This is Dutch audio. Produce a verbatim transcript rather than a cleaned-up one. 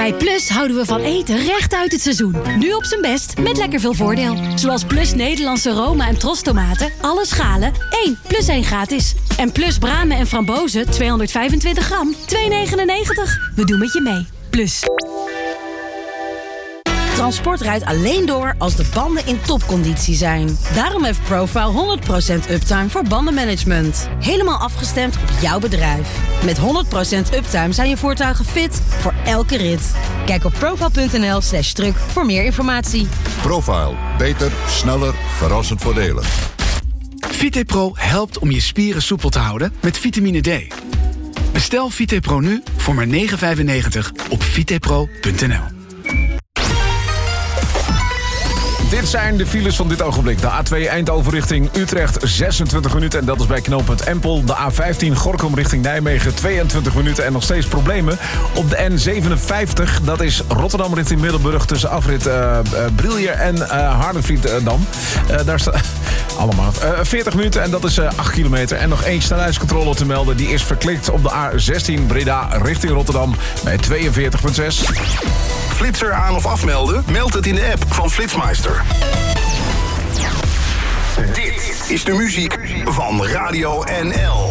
Bij Plus houden we van eten recht uit het seizoen. Nu op zijn best, met lekker veel voordeel. Zoals Plus Nederlandse Roma en Tros tomaten. Alle schalen, één plus één gratis. En Plus bramen en frambozen, tweehonderdvijfentwintig gram, twee negenennegentig. We doen met je mee. Plus. Transport rijdt alleen door als de banden in topconditie zijn. Daarom heeft Profile honderd procent uptime voor bandenmanagement. Helemaal afgestemd op jouw bedrijf. Met honderd procent uptime zijn je voertuigen fit voor elke rit. Kijk op profile.nl slash truck voor meer informatie. Profile. Beter, sneller, verrassend voordelig. VitePro helpt om je spieren soepel te houden met vitamine D. Bestel VitePro nu voor maar negen vijfennegentig op vitepro punt n l. Dit zijn de files van dit ogenblik. De A twee Eindhoven richting Utrecht, zesentwintig minuten. En dat is bij knooppunt Empel. De A vijftien Gorinchem richting Nijmegen, tweeëntwintig minuten. En nog steeds problemen op de N zevenenvijftig. Dat is Rotterdam richting Middelburg tussen afrit uh, uh, Brielje en uh, Haarlem-Vriendam. Uh, daar staat... Allemaal. Uh, veertig minuten en dat is uh, acht kilometer. En nog één snelheidscontrole te melden. Die is verklikt op de A zestien Breda richting Rotterdam bij tweeënveertig komma zes. Flitser aan of afmelden? Meld het in de app van Flitsmeister. Dit is de muziek van Radio N L.